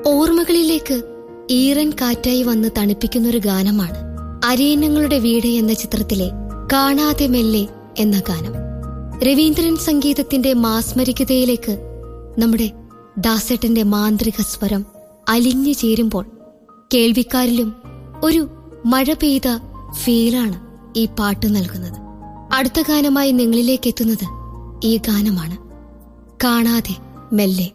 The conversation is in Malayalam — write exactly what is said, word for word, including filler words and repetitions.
ഓർമ്മകളിലേക്ക് ഈറൻ കാറ്റായി വന്ന് തണുപ്പിക്കുന്നൊരു ഗാനമാണ് അരയന്നങ്ങളുടെ വീട് എന്ന ചിത്രത്തിലെ കാണാതെ മെല്ലെ എന്ന ഗാനം. രവീന്ദ്രൻ സംഗീതത്തിന്റെ മാസ്മരികതയിലേക്ക് നമ്മുടെ ദാസേട്ടന്റെ മാന്ത്രിക സ്വരം അലിഞ്ഞു ചേരുമ്പോൾ കേൾവിക്കാരിലും ഒരു മഴ പെയ്ത ഫീലാണ് ഈ പാട്ട് നൽകുന്നത്. അടുത്ത ഗാനമായി നിങ്ങളിലേക്ക് എത്തുന്നത് ഈ ഗാനമാണ്, കാണാതെ മെല്ലെ.